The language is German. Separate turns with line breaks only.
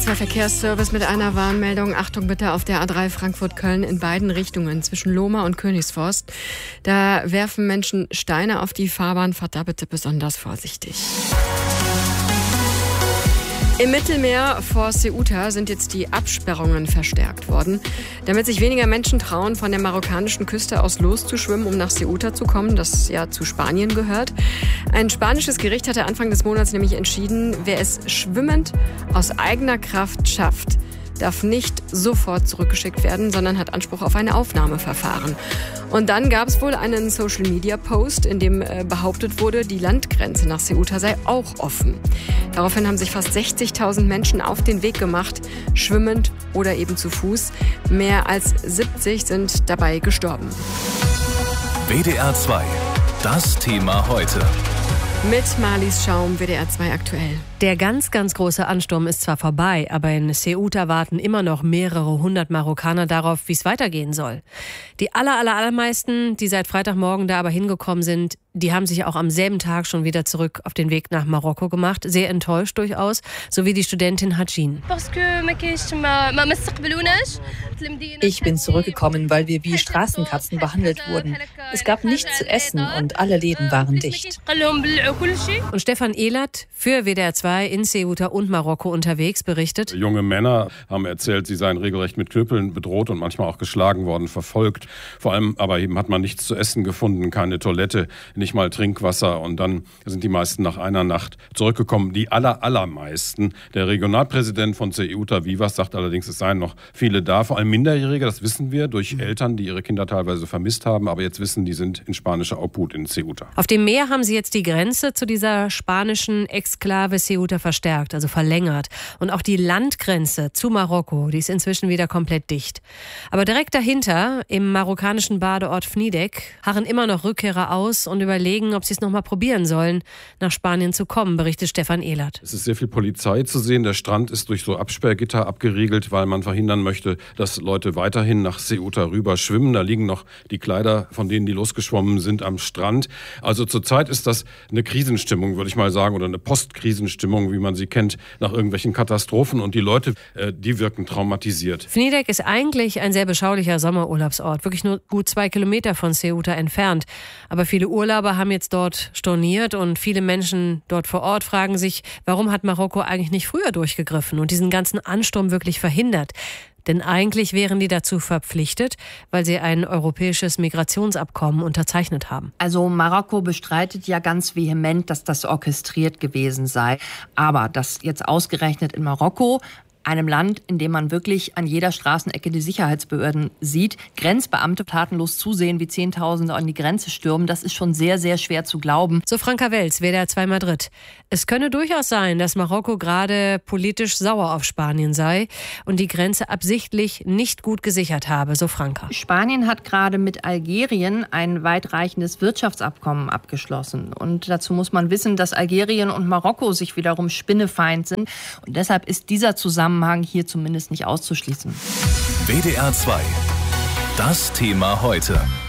Der Verkehrsservice mit einer Warnmeldung. Achtung bitte auf der A3 Frankfurt-Köln in beiden Richtungen zwischen Lohmar und Königsforst. Da werfen Menschen Steine auf die Fahrbahn. Fahrt da bitte besonders vorsichtig. Im Mittelmeer vor Ceuta sind jetzt die Absperrungen verstärkt worden, damit sich weniger Menschen trauen, von der marokkanischen Küste aus loszuschwimmen, um nach Ceuta zu kommen, das ja zu Spanien gehört. Ein spanisches Gericht hatte Anfang des Monats nämlich entschieden, wer es schwimmend aus eigener Kraft schafft, darf nicht sofort zurückgeschickt werden, sondern hat Anspruch auf ein Aufnahmeverfahren. Und dann gab es wohl einen Social-Media-Post, in dem behauptet wurde, die Landgrenze nach Ceuta sei auch offen. Daraufhin haben sich fast 60.000 Menschen auf den Weg gemacht, schwimmend oder eben zu Fuß. Mehr als 70 sind dabei gestorben.
WDR 2, das Thema heute.
Mit Marlies Schaum, WDR 2 aktuell.
Der ganz, ganz große Ansturm ist zwar vorbei, aber in Ceuta warten immer noch mehrere hundert Marokkaner darauf, wie es weitergehen soll. Die allermeisten, die seit Freitagmorgen da aber hingekommen sind, die haben sich auch am selben Tag schon wieder zurück auf den Weg nach Marokko gemacht. Sehr enttäuscht durchaus, so wie die Studentin Hajin.
Ich bin zurückgekommen, weil wir wie Straßenkatzen behandelt wurden. Es gab nichts zu essen und alle Läden waren dicht.
Und Stefan Ehlert, für WDR 2 in Ceuta und Marokko unterwegs, berichtet:
Junge Männer haben erzählt, sie seien regelrecht mit Knüppeln bedroht und manchmal auch geschlagen worden, verfolgt. Vor allem aber eben hat man nichts zu essen gefunden, keine Toilette, nicht mal Trinkwasser. Und dann sind die meisten nach einer Nacht zurückgekommen. Die allermeisten. Der Regionalpräsident von Ceuta, Vivas, sagt allerdings, es seien noch viele da, vor allem Minderjährige, das wissen wir, durch Eltern, die ihre Kinder teilweise vermisst haben. Aber jetzt wissen, die sind in spanischer Obhut in Ceuta.
Auf dem Meer haben sie jetzt die Grenze zu dieser spanischen Exklave Ceuta verstärkt, also verlängert. Und auch die Landgrenze zu Marokko, die ist inzwischen wieder komplett dicht. Aber direkt dahinter, im marokkanischen Badeort Fnidek, harren immer noch Rückkehrer aus und überlegen, ob sie es noch mal probieren sollen, nach Spanien zu kommen, berichtet Stefan Ehlert.
Es ist sehr viel Polizei zu sehen. Der Strand ist durch so Absperrgitter abgeriegelt, weil man verhindern möchte, dass Leute weiterhin nach Ceuta rüber schwimmen. Da liegen noch die Kleider, von denen die losgeschwommen sind, am Strand. Also zurzeit ist das eine Krisenstimmung, würde ich mal sagen, oder eine Postkrisenstimmung, wie man sie kennt, nach irgendwelchen Katastrophen. Und die Leute, die wirken traumatisiert.
Fnidek ist eigentlich ein sehr beschaulicher Sommerurlaubsort, wirklich nur gut 2 Kilometer von Ceuta entfernt. Aber viele Urlauber haben jetzt dort storniert und viele Menschen dort vor Ort fragen sich, warum hat Marokko eigentlich nicht früher durchgegriffen und diesen ganzen Ansturm wirklich verhindert? Denn eigentlich wären die dazu verpflichtet, weil sie ein europäisches Migrationsabkommen unterzeichnet haben.
Also Marokko bestreitet ja ganz vehement, dass das orchestriert gewesen sei. Aber dass jetzt ausgerechnet in Marokko, einem Land, in dem man wirklich an jeder Straßenecke die Sicherheitsbehörden sieht, Grenzbeamte tatenlos zusehen, wie Zehntausende an die Grenze stürmen, das ist schon sehr, sehr schwer zu glauben.
So Franka Welz, WDR 2 Madrid. Es könne durchaus sein, dass Marokko gerade politisch sauer auf Spanien sei und die Grenze absichtlich nicht gut gesichert habe, so Franka.
Spanien hat gerade mit Algerien ein weitreichendes Wirtschaftsabkommen abgeschlossen. Und dazu muss man wissen, dass Algerien und Marokko sich wiederum spinnefeind sind. Und deshalb ist dieser Zusammenhang hier zumindest nicht auszuschließen.
WDR 2, das Thema heute.